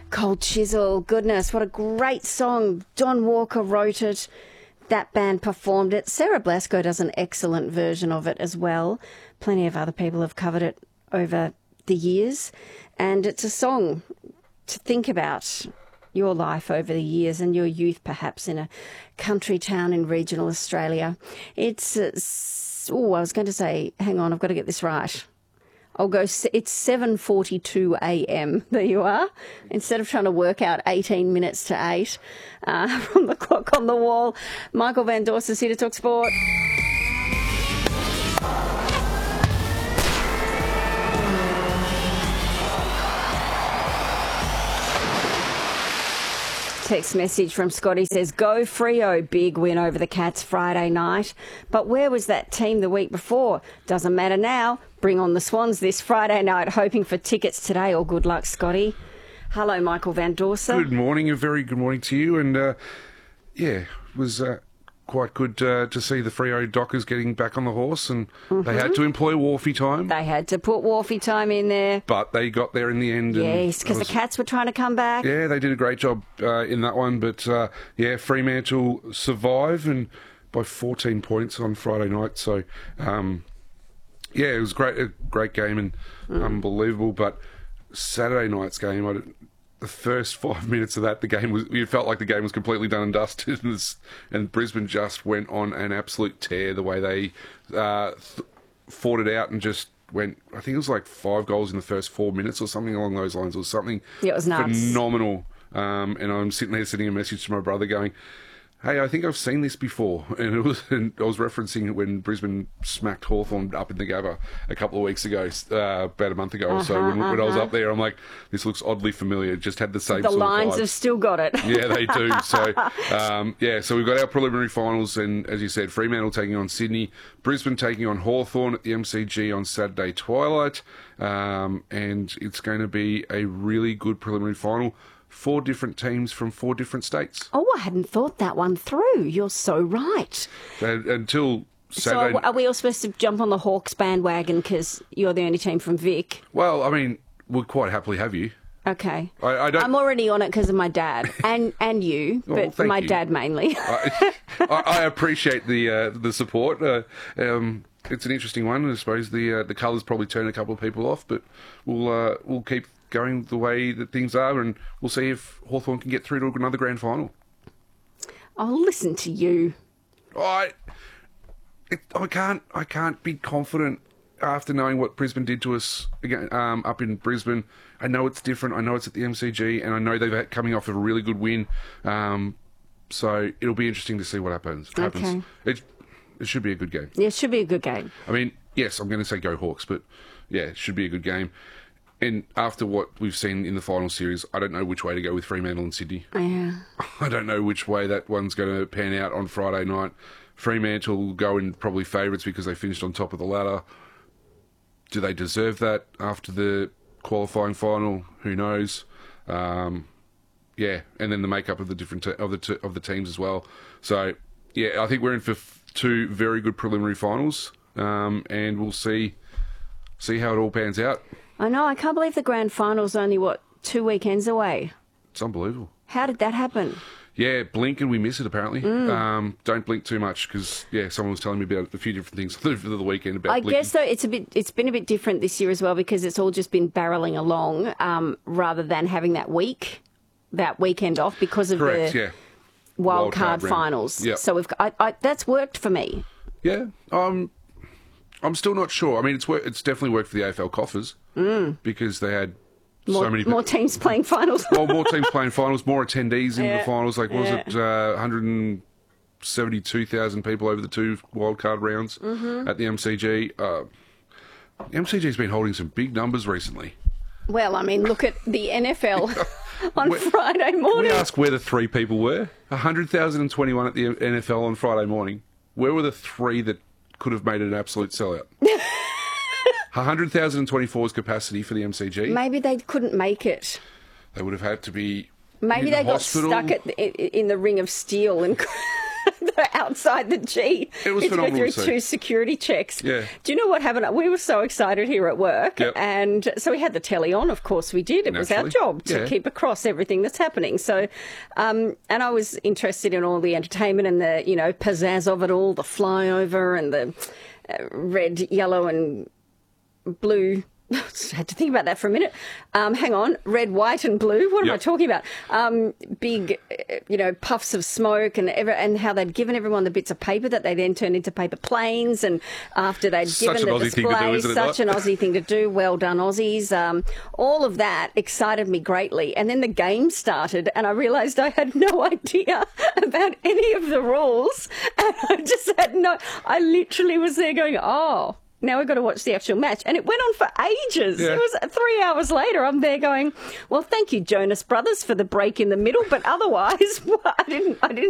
Cold Chisel, goodness, what a great song. Don Walker wrote it. That band performed it. Sarah Blasco does an excellent version of it as well. Plenty of other people have covered it over the years. And it's a song to think about your life over the years and your youth perhaps in a country town in regional Australia. It's, I was going to say, hang on, I've got to get this right. It's 7:42 a.m. There you are. Instead of trying to work out 18 minutes to 8 from the clock on the wall, Michael Van Dorst is here to talk sport. Text message from Scotty says, go Freo, big win over the Cats Friday night. But where was that team the week before? Doesn't matter now. Bring on the Swans this Friday night, hoping for tickets today. All good luck, Scotty. Hello, Michael Van Dorst. Good morning, a very good morning to you. And it was quite good to see the Freo Dockers getting back on the horse, and they had to employ Wharfie time. They had to put Wharfie time in there. But they got there in the end. Yes, because the Cats were trying to come back. Yeah, they did a great job in that one. But, Fremantle survive and by 14 points on Friday night. So, it was a great game and unbelievable. But Saturday night's game, the first 5 minutes of that, you felt like the game was completely done and dusted, and Brisbane just went on an absolute tear the way they fought it out and just went, I think it was like 5 goals in the first 4 minutes or something along those lines. It was something it was nuts. Phenomenal. And I'm sitting there sending a message to my brother going, hey, I think I've seen this before. And I was referencing when Brisbane smacked Hawthorn up in the Gabba a couple of weeks ago, about a month ago or so. When I was up there, I'm like, this looks oddly familiar. It just had the same the sort of Lions vibe. Have still got it. Yeah, they do. So, so we've got our preliminary finals, and as you said, Fremantle taking on Sydney, Brisbane taking on Hawthorn at the MCG on Saturday twilight, and it's going to be a really good preliminary final. 4 different teams from 4 different states. Oh, I hadn't thought that one through. You're so right. Until Saturday. So are we all supposed to jump on the Hawks bandwagon because you're the only team from Vic? Well, I mean, we'll quite happily have you. Okay. I'm already on it because of my dad and you, but my dad mainly. I appreciate the support. It's an interesting one. I suppose the colours probably turn a couple of people off, but we'll keep going the way that things are, and we'll see if Hawthorn can get through to another grand final. I'll listen to you. I can't be confident after knowing what Brisbane did to us again, up in Brisbane. I know it's different. I know it's at the MCG, and I know they've had coming off of a really good win. So it'll be interesting to see what happens. Okay. It should be a good game. Yeah, it should be a good game. I mean, yes, I'm going to say go Hawks, but yeah, it should be a good game. And after what we've seen in the final series, I don't know which way to go with Fremantle and Sydney. Yeah. I don't know which way that one's going to pan out on Friday night. Fremantle will go in probably favourites because they finished on top of the ladder. Do they deserve that after the qualifying final? Who knows? And then the makeup of the different of the teams as well. So I think we're in for 2 very good preliminary finals, and we'll see how it all pans out. I know, I can't believe the grand final's only, 2 weekends away? It's unbelievable. How did that happen? Yeah, blink and we miss it, apparently. Don't blink too much because, someone was telling me about a few different things over the weekend about blinking. I guess, though, it's been a bit different this year as well because it's all just been barrelling along rather than having that weekend off because of the wild card finals. Yep. So that's worked for me. Yeah, I'm still not sure. I mean, it's definitely worked for the AFL coffers because they had more teams playing finals. Well, more teams playing finals, more attendees in the finals. Like, was it 172,000 people over the 2 wildcard rounds at the MCG? The MCG's been holding some big numbers recently. Well, I mean, look at the NFL on Friday morning. We ask where the 3 people were. 100,021 at the NFL on Friday morning. Where were the 3 that could have made it an absolute sellout? 100,024's capacity for the MCG. Maybe they couldn't make it. They would have had to be. Maybe they got hospital. stuck in the ring of steel and They're outside the G. It was to go phenomenal through to see. 2 security checks. Yeah. Do you know what happened? We were so excited here at work, Yep. and so we had the telly on. Of course, we did. It was our Naturally. job to Yeah. keep across everything that's happening. So, and I was interested in all the entertainment and the pizzazz of it all, the flyover and the red, yellow, and blue. Just had to think about that for a minute. Hang on. Red, white and blue. What am I Yep. talking about? Big, puffs of smoke and how they'd given everyone the bits of paper that they then turned into paper planes. And after they'd Such given an the Aussie thing to do, display, isn't it, such an Mike? Aussie thing to do. Well done, Aussies. All of that excited me greatly. And then the game started and I realised I had no idea about any of the rules. And I literally was there going, oh, now we've got to watch the actual match. And it went on for ages. Yeah. It was 3 hours later. I'm there going, well, thank you, Jonas Brothers, for the break in the middle. But otherwise, I didn't